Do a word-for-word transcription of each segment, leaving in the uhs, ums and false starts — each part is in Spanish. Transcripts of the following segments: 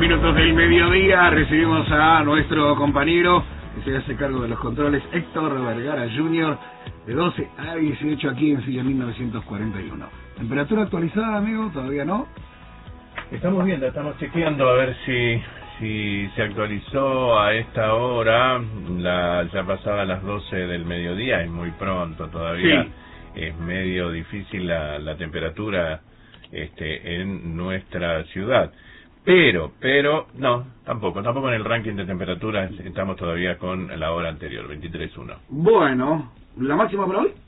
minutos del mediodía recibimos a nuestro compañero que se hace cargo de los controles, Héctor Vergara junior, de doce a dieciocho aquí en Silla mil novecientos cuarenta y uno. ¿Temperatura actualizada, amigo? ¿Todavía no? Estamos viendo, estamos chequeando a ver si si se actualizó a esta hora, la ya pasada las doce del mediodía, es muy pronto todavía, sí. Es medio difícil la, la temperatura este en nuestra ciudad. Pero, pero, no, tampoco, tampoco en el ranking de temperaturas estamos todavía con la hora anterior, veintitrés uno. Bueno, ¿la máxima para hoy?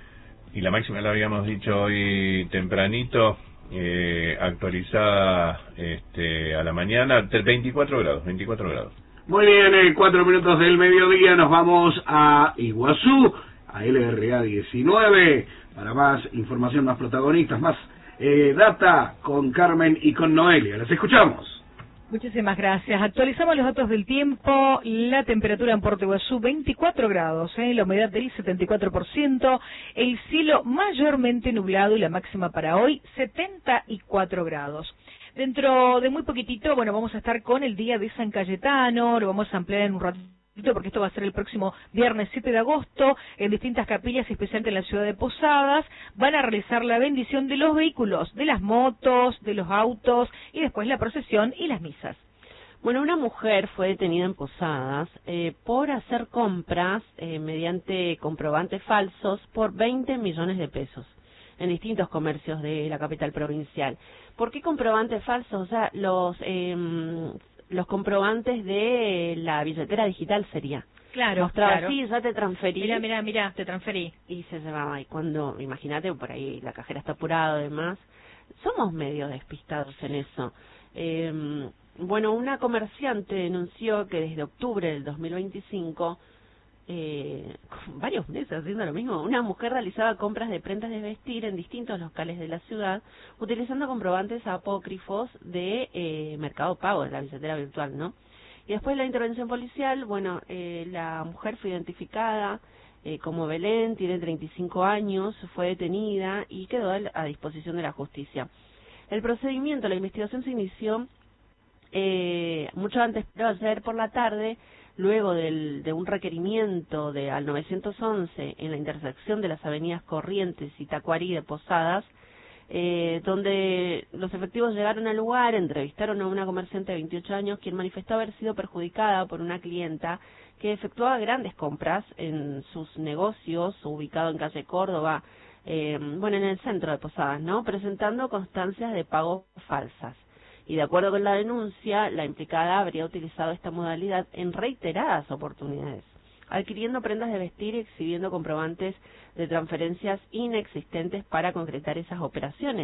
Y la máxima la habíamos dicho hoy tempranito, eh, actualizada este, a la mañana, veinticuatro grados, veinticuatro grados. Muy bien, en cuatro minutos del mediodía nos vamos a Iguazú, a L R A diecinueve, para más información, más protagonistas, más Eh, data con Carmen y con Noelia. Las escuchamos. Muchísimas gracias. Actualizamos los datos del tiempo. La temperatura en Puerto Iguazú, veinticuatro grados, ¿eh? La humedad del setenta y cuatro por ciento, el cielo mayormente nublado y la máxima para hoy, setenta y cuatro grados. Dentro de muy poquitito, bueno, vamos a estar con el día de San Cayetano, lo vamos a ampliar en un ratito, porque esto va a ser el próximo viernes siete de agosto, en distintas capillas, especialmente en la ciudad de Posadas, van a realizar la bendición de los vehículos, de las motos, de los autos, y después la procesión y las misas. Bueno, una mujer fue detenida en Posadas eh, por hacer compras eh, mediante comprobantes falsos por veinte millones de pesos en distintos comercios de la capital provincial. ¿Por qué comprobantes falsos? O sea, los... Eh, los comprobantes de la billetera digital sería. Claro, Mostraba, claro. Sí, ya te transferí. Mira, mira, mira, te transferí. Y se llevaba. Y cuando, imagínate, por ahí la cajera está apurada y demás. Somos medio despistados en eso. Eh, bueno, una comerciante denunció que desde octubre del dos mil veinticinco, eh, con varios meses haciendo lo mismo, una mujer realizaba compras de prendas de vestir en distintos locales de la ciudad, utilizando comprobantes apócrifos de eh, Mercado Pago, de la billetera virtual, ¿no? Y después de la intervención policial, bueno, eh, la mujer fue identificada eh, como Belén, tiene treinta y cinco años, fue detenida y quedó a disposición de la justicia. El procedimiento, la investigación se inició eh, mucho antes, pero ayer por la tarde, luego del, de un requerimiento de al nueve once en la intersección de las avenidas Corrientes y Tacuarí de Posadas, eh, donde los efectivos llegaron al lugar, entrevistaron a una comerciante de veintiocho años, quien manifestó haber sido perjudicada por una clienta que efectuaba grandes compras en sus negocios, ubicado en calle Córdoba, eh, bueno, en el centro de Posadas, ¿no?, presentando constancias de pago falsas. Y de acuerdo con la denuncia, la implicada habría utilizado esta modalidad en reiteradas oportunidades, adquiriendo prendas de vestir y exhibiendo comprobantes de transferencias inexistentes para concretar esas operaciones.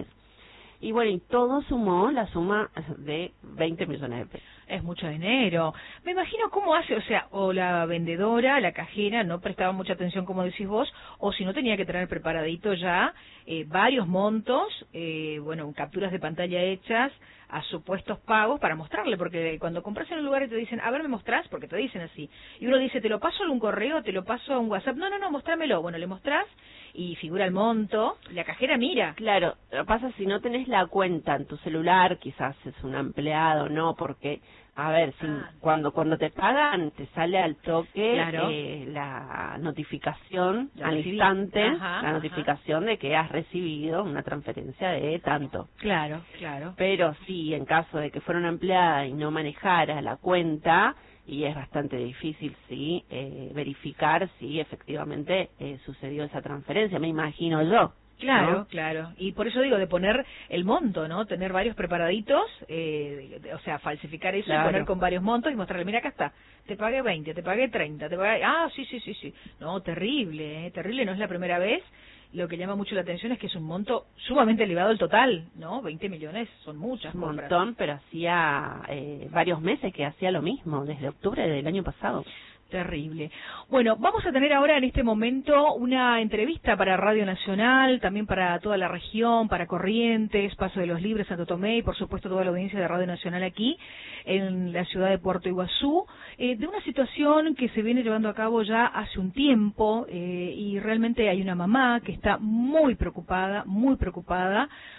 Y bueno, y todo sumó la suma de veinte millones de pesos. Es mucho dinero. Me imagino cómo hace, o sea, o la vendedora, la cajera, no prestaba mucha atención, como decís vos, o si no tenía que tener preparadito ya eh, varios montos, eh, bueno, capturas de pantalla hechas a supuestos pagos para mostrarle, porque cuando compras en un lugar y te dicen, a ver, ¿me mostrás? Porque te dicen así. Y uno dice, ¿te lo paso en un correo? ¿Te lo paso a un WhatsApp? No, no, no, mostrámelo. Bueno, le mostrás y figura el monto, la cajera mira. Claro, lo que pasa si no tenés la cuenta en tu celular, quizás es un empleado, no, porque, a ver, si, ah, cuando cuando te pagan, te sale al toque claro. eh, la notificación, ya al recibí. instante, Ajá, la notificación ajá. de que has recibido una transferencia de tanto. Claro, claro. Pero sí, en caso de que fuera una empleada y no manejara la cuenta, y es bastante difícil, sí, eh, verificar si efectivamente eh, sucedió esa transferencia, me imagino yo. Claro, ¿no? claro. Y por eso digo, de poner el monto, ¿no? Tener varios preparaditos, eh, o sea, falsificar eso claro. y poner con varios montos y mostrarle, mira, acá está, te pagué veinte, te pagué treinta, te pagué... Ah, sí, sí, sí, sí. No, terrible, ¿eh? Terrible, no es la primera vez. Lo que llama mucho la atención es que es un monto sumamente elevado el total, ¿no? veinte millones son muchas un compras. montón, pero hacía eh, varios meses que hacía lo mismo, desde octubre del año pasado. Terrible. Bueno, vamos a tener ahora en este momento una entrevista para Radio Nacional, también para toda la región, para Corrientes, Paso de los Libres, Santo Tomé y por supuesto toda la audiencia de Radio Nacional aquí en la ciudad de Puerto Iguazú, eh, de una situación que se viene llevando a cabo ya hace un tiempo eh, y realmente hay una mamá que está muy preocupada, muy preocupada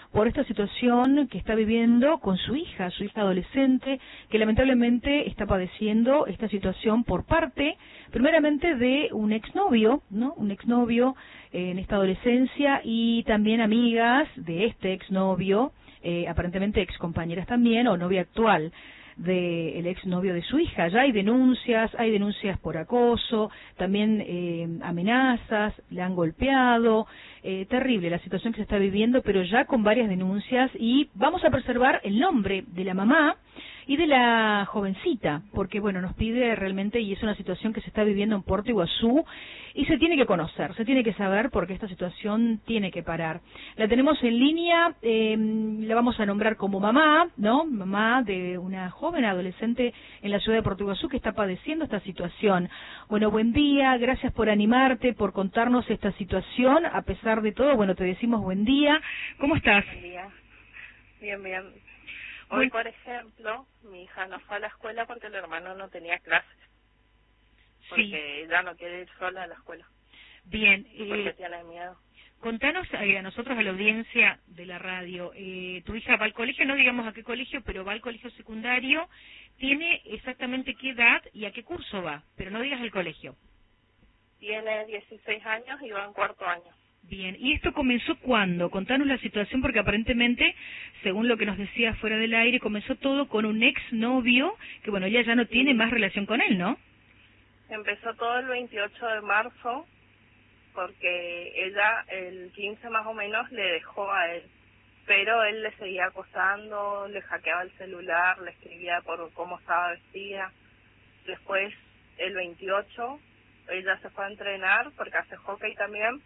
por esta situación que está viviendo con su hija, su hija adolescente, que lamentablemente está padeciendo esta situación por parte, primeramente, de un exnovio, ¿no? Un exnovio eh, en esta adolescencia, y también amigas de este exnovio, eh, aparentemente excompañeras también, o novia actual del exnovio de su hija. Ya hay denuncias, hay denuncias por acoso, también eh, amenazas, le han golpeado, eh, terrible la situación que se está viviendo, pero ya con varias denuncias, y vamos a preservar el nombre de la mamá y de la jovencita, porque bueno, nos pide realmente, y es una situación que se está viviendo en Puerto Iguazú, y se tiene que conocer, se tiene que saber, porque esta situación tiene que parar. La tenemos en línea, eh, la vamos a nombrar como mamá, ¿no? Mamá de una joven adolescente en la ciudad de Puerto Iguazú que está padeciendo esta situación. Bueno, buen día, gracias por animarte, por contarnos esta situación. A pesar de todo, bueno, te decimos buen día. ¿Cómo estás? Buen día. Bien, bien. Hoy, por ejemplo, mi hija no fue a la escuela porque el hermano no tenía clases. Porque Sí. ella no quiere ir sola a la escuela. Bien. Porque Eh, tiene miedo. contanos eh, a nosotros, a la audiencia de la radio, eh, tu hija va al colegio, no digamos a qué colegio, pero va al colegio secundario. ¿Tiene exactamente qué edad y a qué curso va? Pero no digas el colegio. Tiene dieciséis años y va en cuarto año. Bien, ¿y esto comenzó cuándo? Contanos la situación, porque aparentemente, según lo que nos decías fuera del aire, comenzó todo con un exnovio, que bueno, ella ya no tiene más relación con él, ¿no? Empezó todo el veintiocho de marzo porque ella el quince más o menos le dejó a él. Pero él le seguía acosando, le hackeaba el celular, le escribía por cómo estaba vestida. Después, el veintiocho, ella se fue a entrenar porque hace hockey también.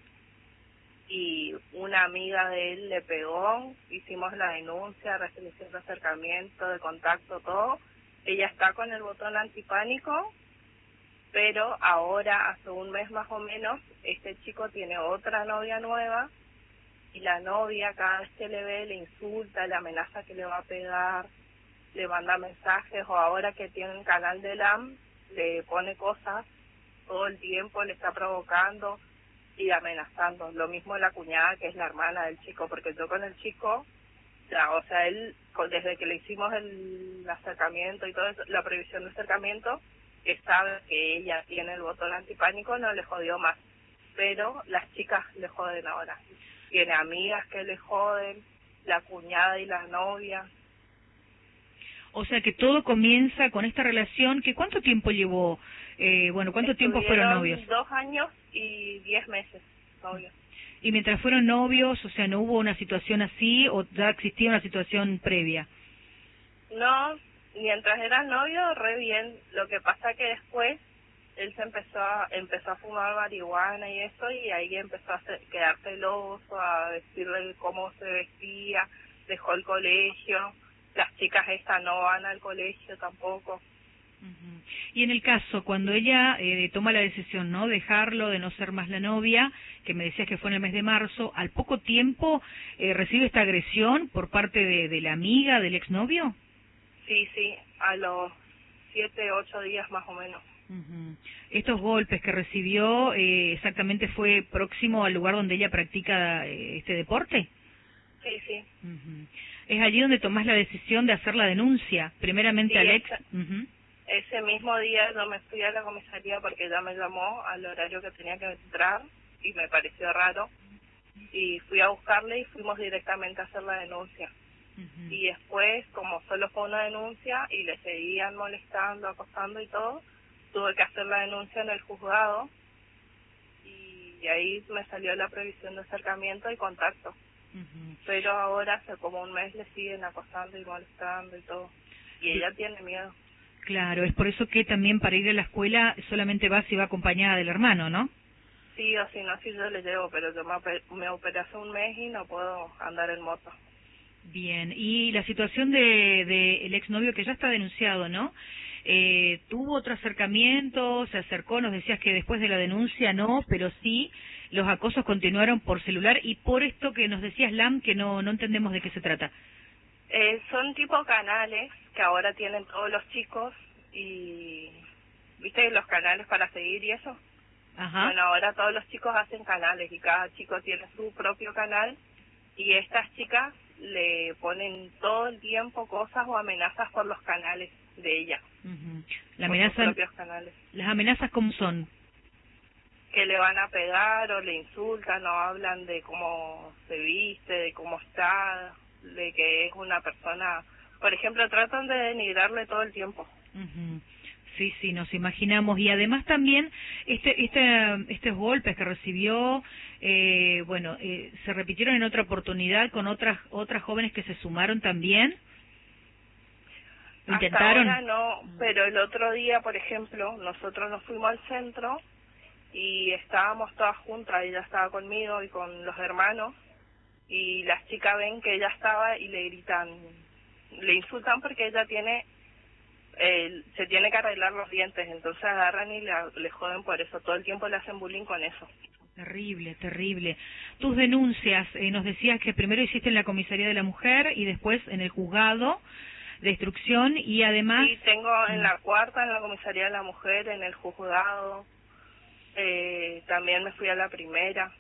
Y una amiga de él le pegó, hicimos la denuncia, restricción de acercamiento, de contacto, todo. Ella está con el botón antipánico, pero ahora, hace un mes más o menos, este chico tiene otra novia nueva, y la novia cada vez que le ve le insulta, le amenaza que le va a pegar, le manda mensajes, o ahora que tiene un canal de L A M, le pone cosas todo el tiempo, le está provocando y amenazando. Lo mismo la cuñada, que es la hermana del chico, porque yo con el chico, ya, o sea, él, desde que le hicimos el acercamiento y todo eso, la prohibición de acercamiento, que sabe que ella tiene el botón antipánico, no le jodió más. Pero las chicas le joden ahora. Tiene amigas que le joden, la cuñada y la novia. O sea que todo comienza con esta relación, que ¿cuánto tiempo llevó? Eh, bueno, ¿cuánto tiempo fueron novios? Dos años y diez meses novios. Y mientras fueron novios, o sea, ¿no hubo una situación así o ya existía una situación previa? No, mientras eran novios, re bien. Lo que pasa que después él se empezó a, empezó a fumar marihuana y eso, y ahí empezó a hacer, quedar celoso, a decirle cómo se vestía, dejó el colegio. Las chicas estas no van al colegio tampoco. Uh-huh. Y en el caso, cuando ella eh, toma la decisión, ¿no?, dejarlo, de no ser más la novia, que me decías que fue en el mes de marzo, al poco tiempo eh, recibe esta agresión por parte de, de la amiga del exnovio. Sí, sí, a los siete, ocho días más o menos. Uh-huh. Estos golpes que recibió, eh, exactamente fue próximo al lugar donde ella practica eh, este deporte. Sí, sí. Uh-huh. Es allí donde tomás la decisión de hacer la denuncia, primeramente sí, al ex. Esa, uh-huh. Ese mismo día yo me fui a la comisaría porque ella me llamó al horario que tenía que entrar y me pareció raro. Y fui a buscarle y fuimos directamente a hacer la denuncia. Uh-huh. Y después, como solo fue una denuncia y le seguían molestando, acosando y todo, tuve que hacer la denuncia en el juzgado y ahí me salió la prohibición de acercamiento y contacto. Uh-huh. Pero ahora hace como un mes le siguen acosando y molestando y todo. Y ella sí tiene miedo. Claro, es por eso que también para ir a la escuela solamente va si va acompañada del hermano, ¿no? Sí, o si no, si yo le llevo, pero yo me, oper me operé hace un mes y no puedo andar en moto. Bien, y la situación de, de el exnovio que ya está denunciado, ¿no? Eh, ¿Tuvo otro acercamiento? ¿Se acercó? Nos decías que después de la denuncia no, pero sí, los acosos continuaron por celular y por esto que nos decías, Lam, que no, no entendemos de qué se trata. Eh, son tipo canales que ahora tienen todos los chicos y, ¿viste los canales para seguir y eso? Ajá. Bueno, ahora todos los chicos hacen canales y cada chico tiene su propio canal y estas chicas le ponen todo el tiempo cosas o amenazas por los canales de ella. Uh-huh. La por amenaza, sus propios canales. ¿Las amenazas cómo son? Que le van a pegar o le insultan o hablan de cómo se viste, de cómo está, de que es una persona... Por ejemplo, tratan de denigrarle todo el tiempo. Uh-huh. Sí, sí, nos imaginamos. Y además también este, este, estos golpes que recibió, eh, bueno, eh, se repitieron en otra oportunidad con otras otras jóvenes que se sumaron también. ¿Lo intentaron? Hasta ahora no, pero el otro día, por ejemplo, nosotros nos fuimos al centro y estábamos todas juntas, ella estaba conmigo y con los hermanos, y las chicas ven que ella estaba y le gritan, le insultan porque ella tiene... Eh, se tiene que arreglar los dientes, entonces agarran y le, le joden por eso, todo el tiempo le hacen bullying con eso. Terrible, terrible. Tus denuncias, eh, nos decías que primero hiciste en la comisaría de la mujer y después en el juzgado de instrucción y además... Sí, tengo en la cuarta, en la comisaría de la mujer, en el juzgado, eh, también me fui a la primera,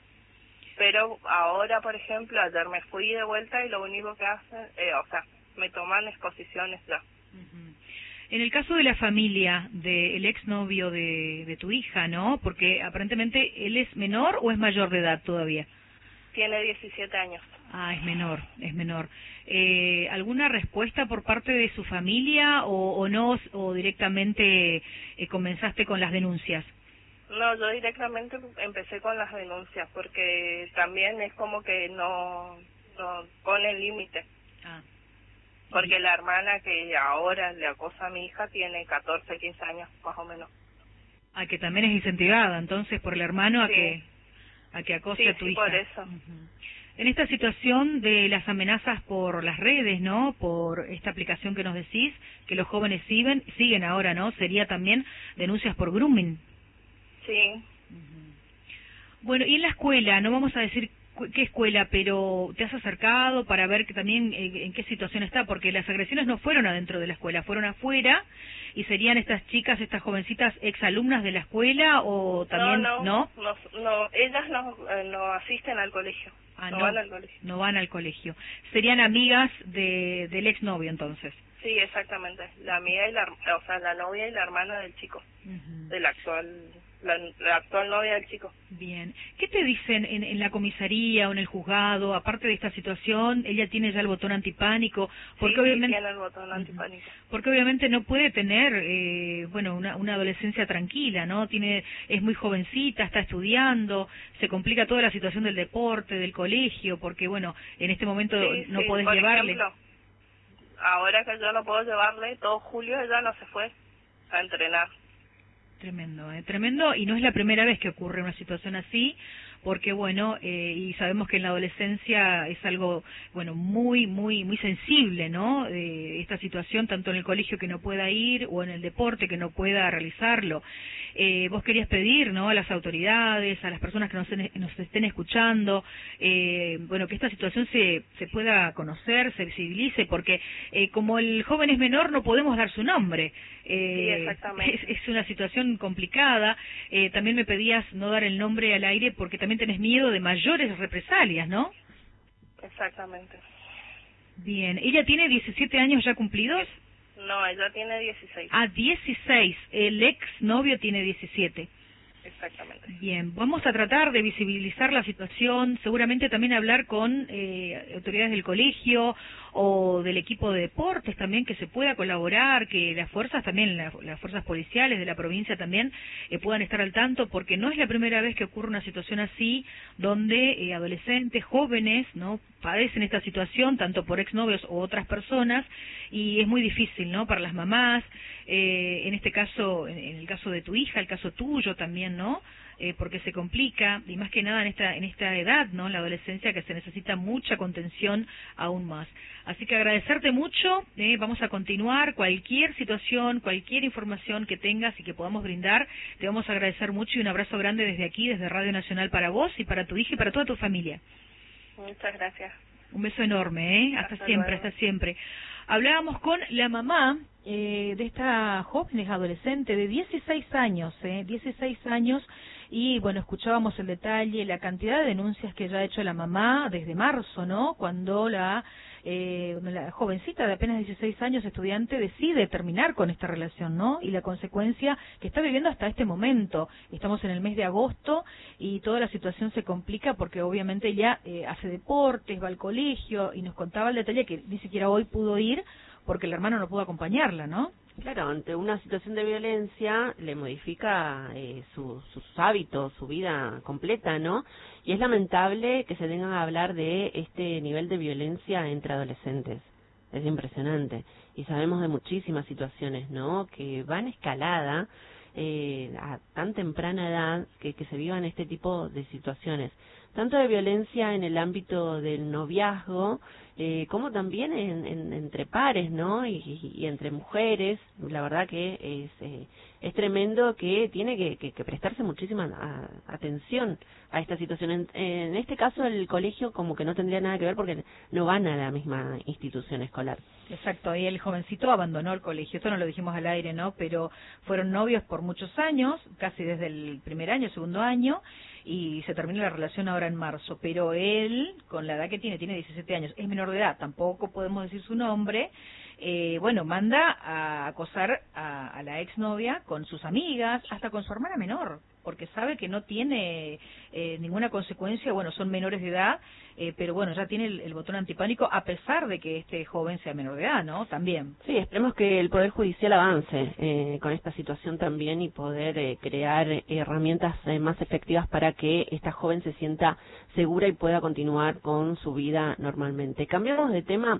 pero ahora, por ejemplo, ayer me fui de vuelta y lo único que hacen, eh, o sea, me toman exposiciones ya. Uh-huh. En el caso de la familia del exnovio de, de tu hija, ¿no? Porque aparentemente él es menor o es mayor de edad todavía. Tiene diecisiete años. Ah, es menor, es menor. Eh, ¿Alguna respuesta por parte de su familia o, o no, o directamente eh, comenzaste con las denuncias? No, yo directamente empecé con las denuncias porque también es como que no, no pone límite. Ah. Porque la hermana que ahora le acosa a mi hija tiene catorce, quince años, más o menos. Ah, que también es incentivada, entonces, por el hermano a sí. que a que acose sí, a tu sí, hija. por eso. Uh-huh. En esta situación de las amenazas por las redes, ¿no? Por esta aplicación que nos decís, que los jóvenes siguen, siguen ahora, ¿no? Sería también denuncias por grooming. Sí. Uh-huh. Bueno, y en la escuela, no vamos a decir qué escuela, pero te has acercado para ver que también eh, en qué situación está, porque las agresiones no fueron adentro de la escuela, fueron afuera, y serían estas chicas, estas jovencitas exalumnas de la escuela o también no, no, no, no, no ellas no, eh, no asisten al colegio, ah, no, no van al colegio, no van al colegio, serían amigas de del exnovio entonces. Sí, exactamente, la amiga y la, o sea, la novia y la hermana del chico, uh-huh. del actual. La, la actual novia del chico. Bien. ¿Qué te dicen en, en la comisaría o en el juzgado? Aparte de esta situación, ella tiene ya el botón antipánico. Porque sí, obviamente, sí, tiene el botón antipánico. Porque obviamente no puede tener, eh, bueno, una, una adolescencia tranquila, ¿no? Tiene, es muy jovencita, está estudiando, se complica toda la situación del deporte, del colegio, porque, bueno, en este momento sí, no sí, podés por llevarle. Ejemplo, ahora que yo no puedo llevarle, todo julio ella no se fue a entrenar. Tremendo, ¿eh? Tremendo, y no es la primera vez que ocurre una situación así, porque bueno, eh, y sabemos que en la adolescencia es algo, bueno, muy, muy, muy sensible, ¿no? Eh, esta situación, tanto en el colegio que no pueda ir, o en el deporte que no pueda realizarlo. Eh, vos querías pedir, ¿no? A las autoridades, a las personas que nos, nos estén escuchando, eh, bueno, que esta situación se, se pueda conocer, se visibilice, porque eh, como el joven es menor, no podemos dar su nombre. Eh, sí, exactamente. Es, es una situación complicada. Eh, también me pedías no dar el nombre al aire porque también tenés miedo de mayores represalias, ¿no? Exactamente. Bien. ¿Ella tiene diecisiete años ya cumplidos? No, ella tiene dieciséis. Ah, dieciséis. El ex novio tiene diecisiete. Exactamente. Bien, vamos a tratar de visibilizar la situación, seguramente también hablar con eh, autoridades del colegio o del equipo de deportes también, que se pueda colaborar, que las fuerzas también, la, las fuerzas policiales de la provincia también eh, puedan estar al tanto, porque no es la primera vez que ocurre una situación así, donde eh, adolescentes, jóvenes, ¿no?, padecen esta situación, tanto por exnovios o otras personas, y es muy difícil, ¿no?, para las mamás, eh, en este caso, en, en el caso de tu hija, el caso tuyo también, ¿no?, eh, porque se complica, y más que nada en esta en esta edad, ¿no?, en la adolescencia, que se necesita mucha contención aún más. Así que agradecerte mucho, eh, vamos a continuar, cualquier situación, cualquier información que tengas y que podamos brindar, te vamos a agradecer mucho, y un abrazo grande desde aquí, desde Radio Nacional, para vos y para tu hija y para toda tu familia. Muchas gracias. Un beso enorme, ¿eh? Hasta, hasta siempre, luego. Hasta siempre. Hablábamos con la mamá eh, de esta joven adolescente de dieciséis años, ¿eh? dieciséis años, y bueno, escuchábamos el detalle, la cantidad de denuncias que ya ha hecho la mamá desde marzo, ¿no? Cuando la, eh, la jovencita de apenas dieciséis años, estudiante, decide terminar con esta relación, ¿no? Y la consecuencia que está viviendo hasta este momento. Estamos en el mes de agosto y toda la situación se complica porque obviamente ella eh, hace deportes, va al colegio, y nos contaba el detalle que ni siquiera hoy pudo ir porque el hermano no pudo acompañarla, ¿no? Claro, ante una situación de violencia le modifica eh, su, sus hábitos, su vida completa, ¿no? Y es lamentable que se tengan a hablar de este nivel de violencia entre adolescentes. Es impresionante. Y sabemos de muchísimas situaciones, ¿no? Que van escalada eh, a tan temprana edad que, que se vivan este tipo de situaciones. Tanto de violencia en el ámbito del noviazgo, eh, como también en, en, entre pares, ¿no? Y, y, y entre mujeres. La verdad que es eh, es tremendo, que tiene que, que, que prestarse muchísima a, atención a esta situación. En, en este caso el colegio como que no tendría nada que ver porque no van a la misma institución escolar. Exacto, y el jovencito abandonó el colegio, esto no lo dijimos al aire, ¿no? Pero fueron novios por muchos años, casi desde el primer año, segundo año, y se termina la relación ahora en marzo, pero él, con la edad que tiene, tiene diecisiete años, es menor de edad, tampoco podemos decir su nombre, eh, bueno, manda a acosar a, a la exnovia con sus amigas, hasta con su hermana menor, porque sabe que no tiene eh, ninguna consecuencia, bueno, son menores de edad, eh, pero bueno, ya tiene el, el botón antipánico a pesar de que este joven sea menor de edad, ¿no? También. Sí, esperemos que el Poder Judicial avance eh, con esta situación también y poder eh, crear eh, herramientas eh, más efectivas para que esta joven se sienta segura y pueda continuar con su vida normalmente. Cambiamos de tema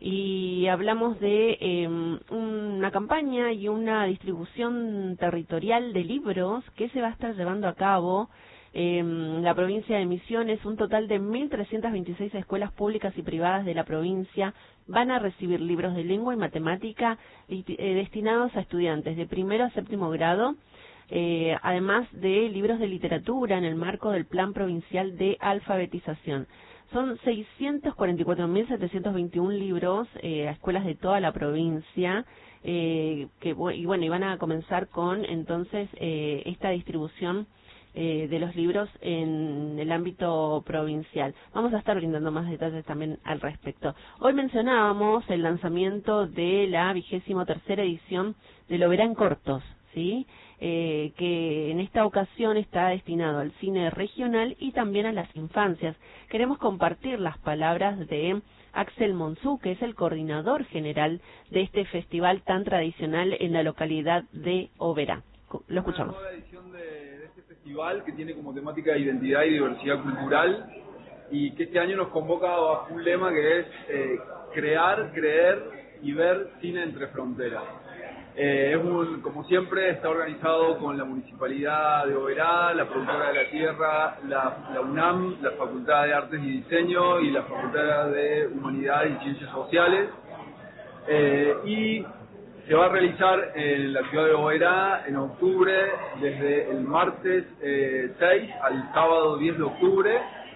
y hablamos de eh, una campaña y una distribución territorial de libros que se va a estar llevando a cabo en la provincia de Misiones. Un total de mil trescientas veintiséis escuelas públicas y privadas de la provincia van a recibir libros de lengua y matemática eh, destinados a estudiantes de primero a séptimo grado, eh, además de libros de literatura en el marco del Plan Provincial de Alfabetización. Son seiscientos cuarenta y cuatro mil setecientos veintiuno libros eh, a escuelas de toda la provincia, eh, que y bueno, y van a comenzar con entonces eh, esta distribución eh, de los libros en el ámbito provincial. Vamos a estar brindando más detalles también al respecto. Hoy mencionábamos el lanzamiento de la vigésimo tercera edición de Lo Verán Cortos, ¿sí? Eh, que en esta ocasión está destinado al cine regional y también a las infancias. Queremos compartir las palabras de Axel Monzú, que es el coordinador general de este festival tan tradicional en la localidad de Oberá. Lo escuchamos. Una nueva edición de, de este festival que tiene como temática identidad y diversidad cultural, y que este año nos convoca bajo un lema que es eh, crear, creer y ver cine entre fronteras. Eh, es un, como siempre, está organizado con la Municipalidad de Oberá, la Productora de la Tierra, la, la UNAM, la Facultad de Artes y Diseño y la Facultad de Humanidades y Ciencias Sociales. Eh, y se va a realizar en la ciudad de Oberá en octubre, desde el martes eh, seis al sábado diez de octubre,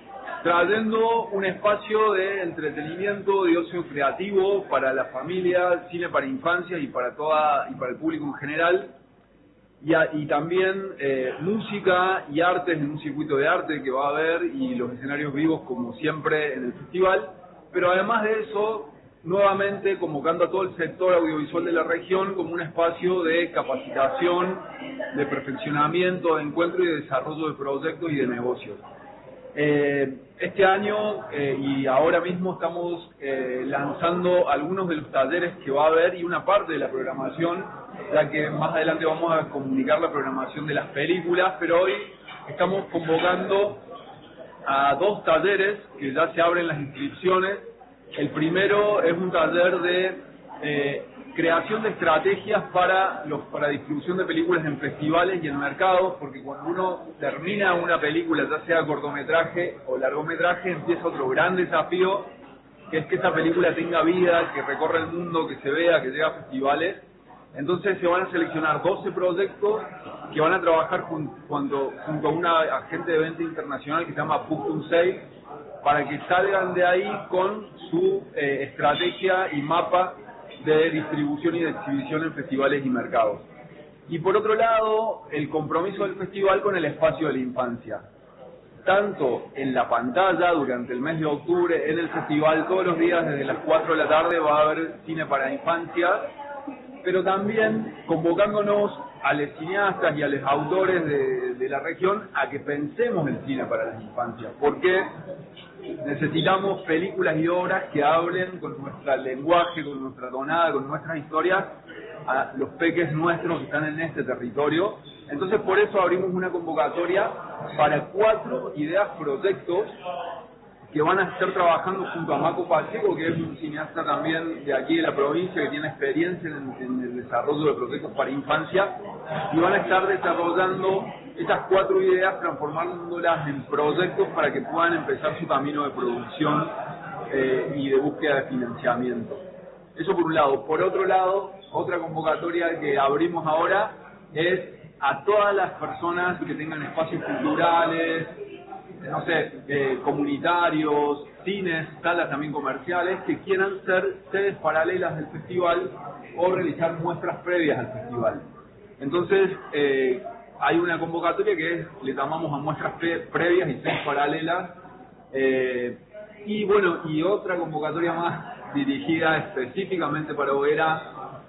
trayendo un espacio de entretenimiento, de ocio creativo para la familia, cine para infancia y para toda y para el público en general, y, a, y también eh, música y artes en un circuito de arte que va a haber, y los escenarios vivos como siempre en el festival. Pero además de eso, nuevamente convocando a todo el sector audiovisual de la región como un espacio de capacitación, de perfeccionamiento, de encuentro y de desarrollo de proyectos y de negocios. Eh, este año eh, y ahora mismo estamos eh, lanzando algunos de los talleres que va a haber y una parte de la programación, ya que más adelante vamos a comunicar la programación de las películas, pero hoy estamos convocando a dos talleres que ya se abren las inscripciones. El primero es un taller de eh, creación de estrategias para los para distribución de películas en festivales y en mercados, porque cuando uno termina una película, ya sea cortometraje o largometraje, empieza otro gran desafío, que es que esa película tenga vida, que recorra el mundo, que se vea, que llegue a festivales. Entonces se van a seleccionar doce proyectos que van a trabajar junto, junto, junto a una agente de venta internacional que se llama Puctum Sales, para que salgan de ahí con su eh, estrategia y mapa de distribución y de exhibición en festivales y mercados. Y por otro lado, el compromiso del festival con el espacio de la infancia. Tanto en la pantalla durante el mes de octubre, en el festival, todos los días desde las cuatro de la tarde va a haber cine para infancia, pero también convocándonos a los cineastas y a los autores de, de la región a que pensemos el cine para las infancias, porque necesitamos películas y obras que hablen con nuestro lenguaje, con nuestra tonada, con nuestras historias, a los peques nuestros que están en este territorio. Entonces por eso abrimos una convocatoria para cuatro ideas, proyectos que van a estar trabajando junto a Maco Pacheco, que es un cineasta también de aquí de la provincia, que tiene experiencia en, en el desarrollo de proyectos para infancia, y van a estar desarrollando estas cuatro ideas, transformándolas en proyectos para que puedan empezar su camino de producción eh, y de búsqueda de financiamiento. Eso por un lado. Por otro lado, otra convocatoria que abrimos ahora es a todas las personas que tengan espacios culturales, no sé, eh, comunitarios, cines, salas también comerciales, que quieran ser sedes paralelas del festival o realizar muestras previas al festival. Entonces, eh, hay una convocatoria que es, le llamamos a muestras pre previas y sedes paralelas, eh, y bueno, y otra convocatoria más dirigida específicamente para Oberá,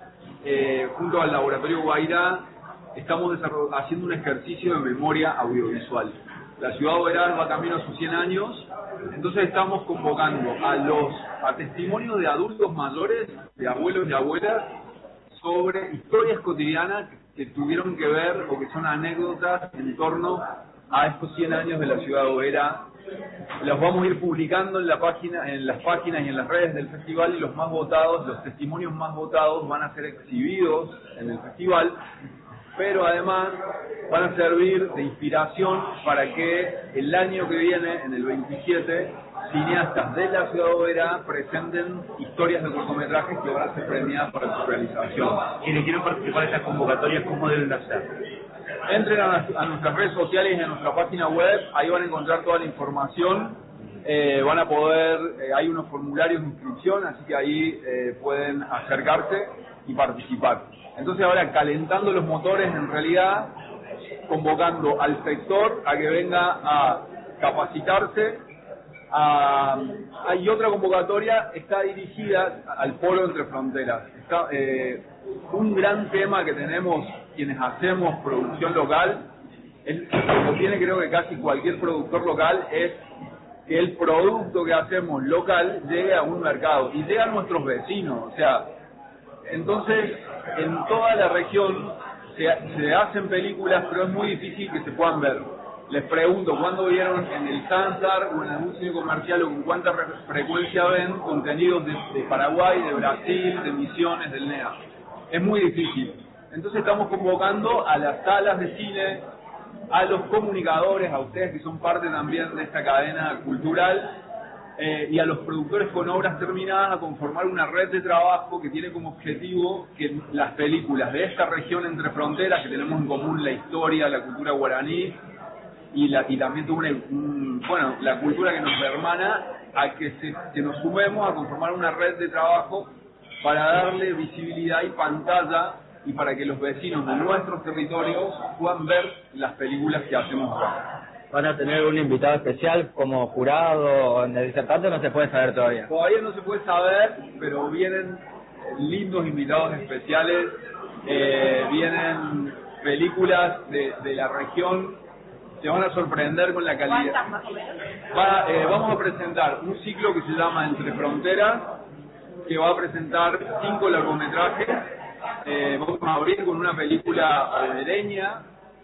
eh, junto al Laboratorio Guairá, estamos haciendo un ejercicio de memoria audiovisual. La ciudad de Oberá va camino a sus cien años, entonces estamos convocando a los a testimonios de adultos mayores, de abuelos y abuelas, sobre historias cotidianas que tuvieron que ver o que son anécdotas en torno a estos cien años de la ciudad de Oberá. Los vamos a ir publicando en la página, en las páginas y en las redes del festival, y los más votados, los testimonios más votados van a ser exhibidos en el festival, pero además van a servir de inspiración para que el año que viene, en el veintisiete, cineastas de la ciudad de Oberá presenten historias de cortometrajes que van a ser premiadas para su realización. Quienes quieran participar de estas convocatorias, ¿cómo deben hacer? Entren a, a nuestras redes sociales y a nuestra página web, ahí van a encontrar toda la información, eh, van a poder, eh, hay unos formularios de inscripción, así que ahí eh, pueden acercarse y participar. Entonces ahora, calentando los motores, en realidad convocando al sector a que venga a capacitarse. A, hay otra convocatoria, está dirigida al Polo Entre Fronteras. Está, eh, un gran tema que tenemos quienes hacemos producción local, es, como tiene creo que casi cualquier productor local, es que el producto que hacemos local llegue a un mercado y llegue a nuestros vecinos. O sea, entonces en toda la región se, se hacen películas, pero es muy difícil que se puedan ver. Les pregunto, ¿cuándo vieron en el Sansar o en algún cine comercial o con cuánta frecuencia ven contenidos de, de Paraguay, de Brasil, de Misiones, del N E A? Es muy difícil. Entonces estamos convocando a las salas de cine, a los comunicadores, a ustedes que son parte también de esta cadena cultural, eh, y a los productores con obras terminadas a conformar una red de trabajo que tiene como objetivo que las películas de esta región entre fronteras, que tenemos en común la historia, la cultura guaraní, y, la, y también tuvo una, un, bueno, la cultura que nos hermana, a que, se, que nos sumemos a conformar una red de trabajo para darle visibilidad y pantalla y para que los vecinos de nuestros territorios puedan ver las películas que hacemos acá. ¿Van a tener un invitado especial como jurado en el disertante? No se puede saber todavía. Todavía no se puede saber, pero vienen lindos invitados especiales, eh, vienen películas de, de la región. Se van a sorprender con la calidad. ¿Cuántas más o menos? Va, eh, vamos a presentar un ciclo que se llama Entre Fronteras, que va a presentar cinco largometrajes. Eh, vamos a abrir con una película obereña.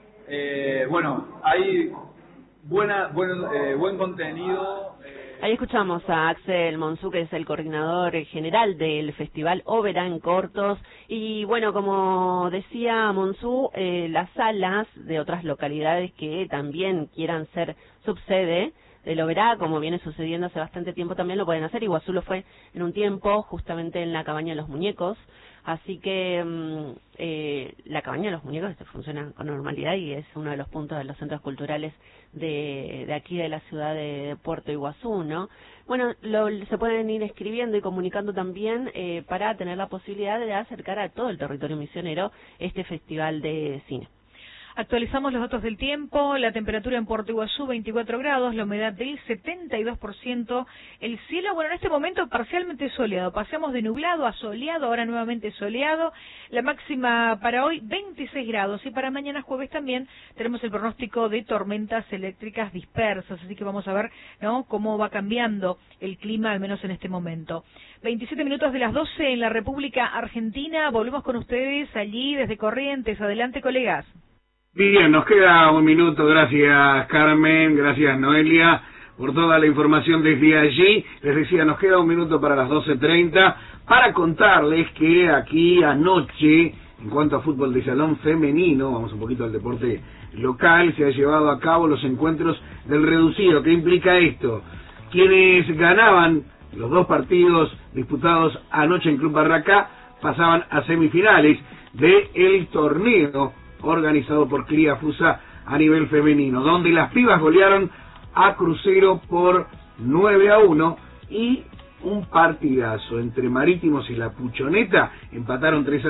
Eh, bueno, hay buena, buen, eh, buen contenido. Ahí escuchamos a Axel Monzú, que es el coordinador general del Festival Oberá en Cortos. Y bueno, como decía Monzú, eh, las salas de otras localidades que también quieran ser subsede del Oberá, como viene sucediendo hace bastante tiempo, también lo pueden hacer. Iguazú lo fue en un tiempo, justamente en la Cabaña de los Muñecos. Así que mm, eh, la cabaña de los muñecos funciona con normalidad y es uno de los puntos de los centros culturales de, de aquí de la ciudad de, de Puerto Iguazú, ¿no? Bueno, lo, se pueden ir escribiendo y comunicando también eh, para tener la posibilidad de acercar a todo el territorio misionero este festival de cine. Actualizamos los datos del tiempo, la temperatura en Puerto Iguazú veinticuatro grados, la humedad del setenta y dos por ciento, el cielo, bueno, en este momento parcialmente soleado, pasamos de nublado a soleado, ahora nuevamente soleado, la máxima para hoy veintiséis grados y para mañana jueves también tenemos el pronóstico de tormentas eléctricas dispersas, así que vamos a ver, ¿no?, cómo va cambiando el clima, al menos en este momento. veintisiete minutos de las doce en la República Argentina, volvemos con ustedes allí desde Corrientes, adelante colegas. Bien, nos queda un minuto, gracias Carmen, gracias Noelia por toda la información desde allí. Les decía, nos queda un minuto para las doce treinta para contarles que aquí anoche, en cuanto a fútbol de salón femenino, vamos un poquito al deporte local, se ha llevado a cabo los encuentros del reducido. ¿Qué implica esto? Quienes ganaban los dos partidos disputados anoche en Club Barracá pasaban a semifinales del torneo organizado por Criafusa a nivel femenino, donde las pibas golearon a Crucero por nueve a uno y un partidazo entre Marítimos y la Puchoneta, empataron tres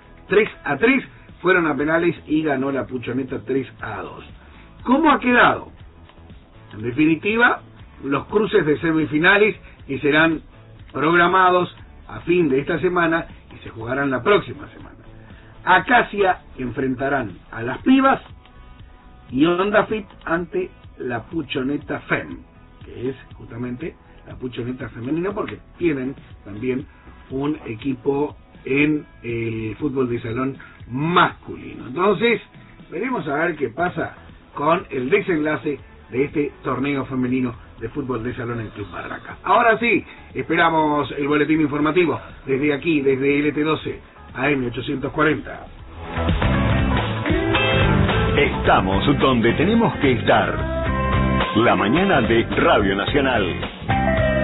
a tres, fueron a penales y ganó la Puchoneta tres a dos. ¿Cómo ha quedado? En definitiva, los cruces de semifinales que serán programados a fin de esta semana y se jugarán la próxima semana. Acacia enfrentarán a las pibas y Onda Fit ante la Puchoneta Fem, que es justamente la Puchoneta femenina porque tienen también un equipo en el fútbol de salón masculino. Entonces, veremos a ver qué pasa con el desenlace de este torneo femenino de fútbol de salón en Club Barraca. Ahora sí, esperamos el boletín informativo desde aquí, desde L T doce. A M ochocientos cuarenta. Estamos donde tenemos que estar. La mañana de Radio Nacional.